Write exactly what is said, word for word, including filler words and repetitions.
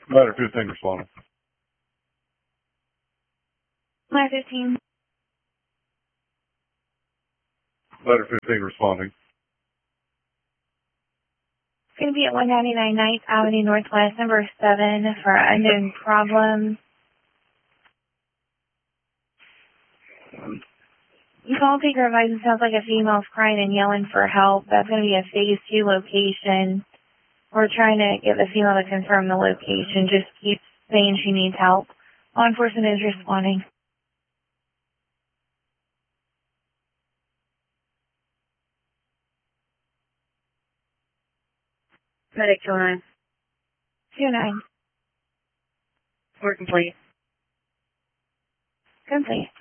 Ladder fifteen responding. Ladder fifteen. Ladder fifteen responding. It's going to be at one ninety-nine Ninth Avenue Northwest, number seven, for unknown problems. You call taker advice. It sounds like a female's crying and yelling for help. That's going to be a phase two location. We're trying to get the female to confirm the location. Just keep saying she needs help. Law enforcement is responding. Medic two nine. two nine. We're complete. Complete.